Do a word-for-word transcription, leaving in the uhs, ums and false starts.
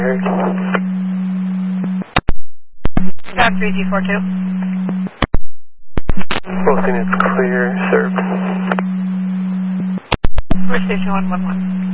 Tab three G four two. Both units clear, sir. We're station one one one.